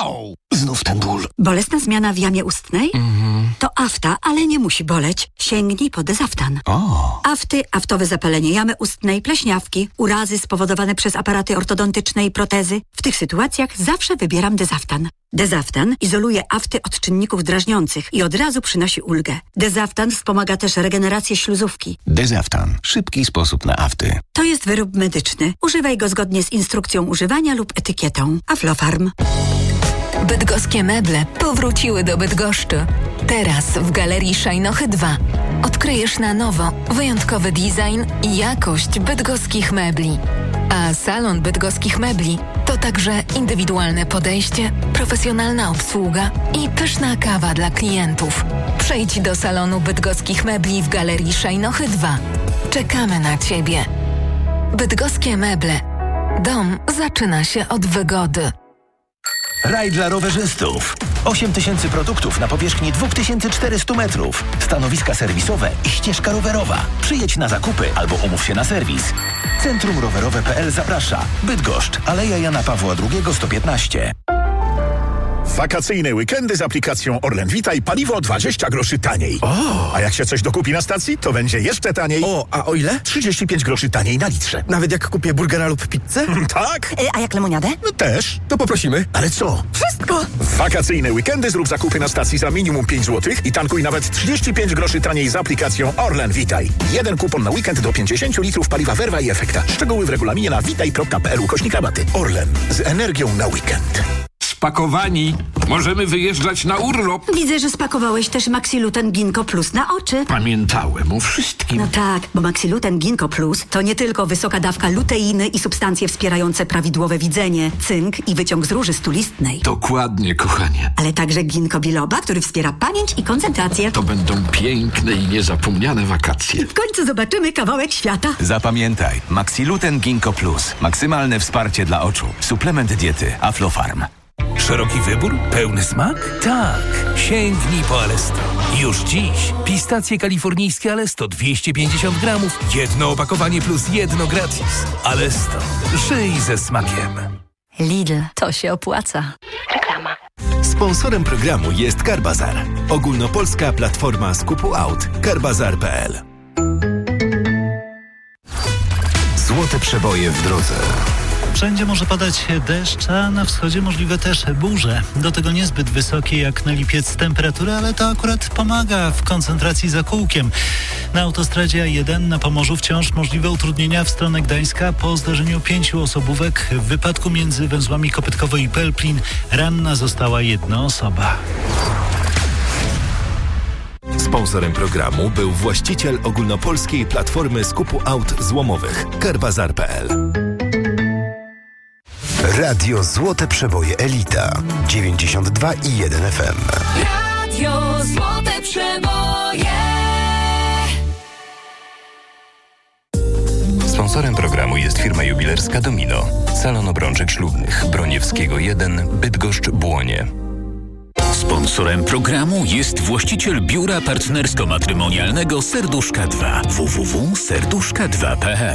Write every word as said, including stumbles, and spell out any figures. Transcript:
Au! Znów ten ból. Bolesna zmiana w jamie ustnej? Mhm. To afta, ale nie musi boleć. Sięgnij po Dezaftan. O. Afty, aftowe zapalenie jamy ustnej, pleśniawki, urazy spowodowane przez aparaty ortodontyczne i protezy. W tych sytuacjach zawsze wybieram Dezaftan. Dezaftan izoluje afty od czynników drażniących i od razu przynosi ulgę. Dezaftan wspomaga też regenerację śluzówki. Dezaftan. Szybki sposób na afty. To jest wyrób medyczny. Używaj go zgodnie z instrukcją używania lub etykietą. Aflofarm. Bydgoskie meble powróciły do Bydgoszczy. Teraz w Galerii Szajnochy dwa odkryjesz na nowo wyjątkowy design i jakość bydgoskich mebli. A salon bydgoskich mebli to także indywidualne podejście, profesjonalna obsługa i pyszna kawa dla klientów. Przejdź do salonu bydgoskich mebli w Galerii Szajnochy dwa. Czekamy na Ciebie. Bydgoskie meble. Dom zaczyna się od wygody. Raj dla rowerzystów. osiem tysięcy produktów na powierzchni dwa tysiące czterysta metrów. Stanowiska serwisowe i ścieżka rowerowa. Przyjedź na zakupy albo umów się na serwis. Centrum Rowerowe kropka p l zaprasza. Bydgoszcz, Aleja Jana Pawła drugiego sto piętnaście. Wakacyjne weekendy z aplikacją Orlen Witaj, paliwo dwadzieścia groszy taniej. O! A jak się coś dokupi na stacji, to będzie jeszcze taniej. O, a o ile? trzydzieści pięć groszy taniej na litrze. Nawet jak kupię burgera lub pizzę? Tak? Y, a jak lemoniadę? No też. To poprosimy. Ale co? Wszystko! W wakacyjne weekendy zrób zakupy na stacji za minimum pięć złotych i tankuj nawet trzydzieści pięć groszy taniej z aplikacją Orlen Witaj. Jeden kupon na weekend do pięćdziesiąt litrów paliwa Verva i Efekta. Szczegóły w regulaminie na witaj kropka p l ukośnik rabaty. Orlen. Z energią na weekend. Spakowani. Możemy wyjeżdżać na urlop. Widzę, że spakowałeś też Maxiluten Ginkgo Plus na oczy. Pamiętałem o wszystkim. No tak, bo Maxiluten Ginkgo Plus to nie tylko wysoka dawka luteiny i substancje wspierające prawidłowe widzenie, cynk i wyciąg z róży stulistnej. Dokładnie, kochanie. Ale także ginkgo biloba, który wspiera pamięć i koncentrację. To będą piękne i niezapomniane wakacje. W końcu zobaczymy kawałek świata. Zapamiętaj. Maxiluten Ginkgo Plus. Maksymalne wsparcie dla oczu. Suplement diety Aflofarm. Szeroki wybór? Pełny smak? Tak! Sięgnij po Alesto. Już dziś pistacje kalifornijskie Alesto dwieście pięćdziesiąt gramów, jedno opakowanie plus jedno gratis. Alesto. Żyj ze smakiem. Lidl, to się opłaca. Reklama. Sponsorem programu jest Carbazar. Ogólnopolska platforma skupu aut. carbazar kropka p l. Złote przeboje w drodze. Wszędzie może padać deszcz, a na wschodzie możliwe też burze. Do tego niezbyt wysokie jak na lipiec temperatury, ale to akurat pomaga w koncentracji za kółkiem. Na autostradzie A jeden na Pomorzu wciąż możliwe utrudnienia w stronę Gdańska po zdarzeniu pięciu osobówek. W wypadku między węzłami Kopytkowo i Pelplin ranna została jedna osoba. Sponsorem programu był właściciel ogólnopolskiej platformy skupu aut złomowych carbazar kropka p l. Radio Złote Przeboje Elita dziewięćdziesiąt dwa i jeden F M. Radio Złote Przeboje. Sponsorem programu jest firma jubilerska Domino. Salon obrączek ślubnych Broniewskiego jeden, Bydgoszcz, Błonie. Sponsorem programu jest właściciel biura partnersko-matrymonialnego Serduszka dwa w w w kropka serduszka dwa kropka p l.